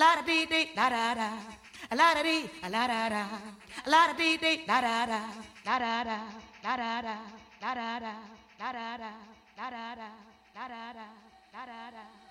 la da dee dee da da da, a la da dee, a la da da, a la da dee dee da da da, da da da, da da da, da da da, da da da, da da da, da da da, da da da.